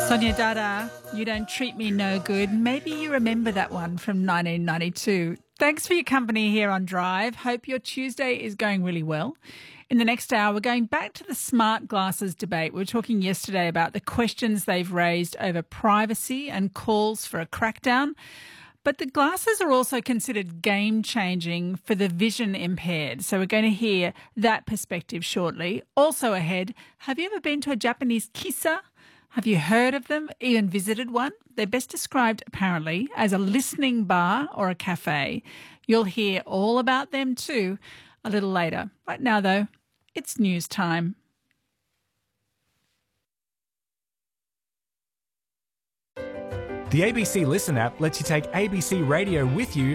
Sonia Dada, You Don't Treat Me No Good. Maybe you remember that one from 1992. Thanks for your company here on Drive. Hope your Tuesday is going really well. In the next hour, we're going back to the smart glasses debate. We were talking yesterday about the questions they've raised over privacy and calls for a crackdown. But the glasses are also considered game-changing for the vision impaired. So we're going to hear that perspective shortly. Also ahead, have you ever been to a Japanese kissa? Have you heard of them, even visited one? They're best described, apparently, as a listening bar or a cafe. You'll hear all about them too a little later. Right now, though, it's news time. The ABC Listen app lets you take ABC Radio with you